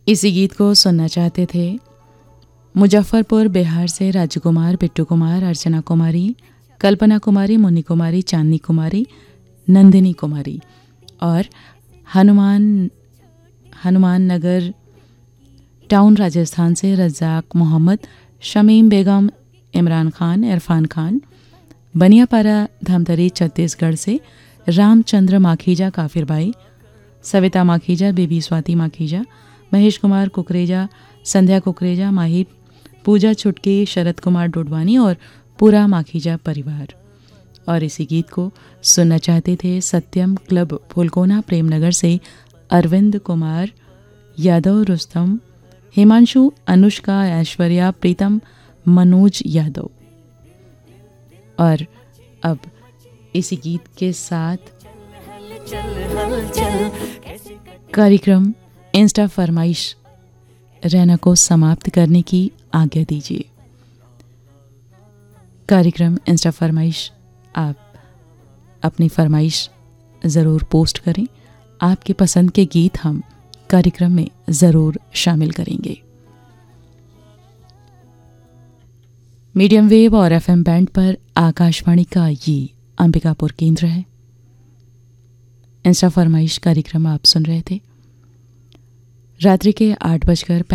इसी गीत को सुनना चाहते थे मुजफ्फरपुर बिहार से राजकुमार, बिट्टू कुमार, अर्चना कुमारी, कल्पना कुमारी, मुन्नी कुमारी, चांदनी कुमारी, नंदिनी कुमारी और हनुमान नगर टाउन राजस्थान से रज़ाक मोहम्मद, शमीम बेगम, इमरान खान, इरफान खान, बनियापारा धमतरी छत्तीसगढ़ से रामचंद्र माखीजा, काफिर भाई, सविता माखीजा, बेबी स्वाति माखीजा, महेश कुमार कुकरेजा, संध्या कुकरेजा, माही, पूजा छुटकी, शरद कुमार डोडवानी और पूरा माखीजा परिवार। और इसी गीत को सुनना चाहते थे सत्यम क्लब फुलकोना प्रेमनगर से अरविंद कुमार यादव, रुस्तम, हिमांशु, अनुष्का, ऐश्वर्या, प्रीतम, मनोज यादव। और अब इसी गीत के साथ कार्यक्रम इंस्टा फरमाइश रहना को समाप्त करने की आज्ञा दीजिए। कार्यक्रम इंस्टा फरमाइश, आप अपनी फरमाइश ज़रूर पोस्ट करें। आपके पसंद के गीत हम कार्यक्रम में ज़रूर शामिल करेंगे। मीडियम वेव और एफएम बैंड पर आकाशवाणी का ये अंबिकापुर केंद्र है। इंस्टा फरमाइश कार्यक्रम आप सुन रहे थे। रात्रि के 8:35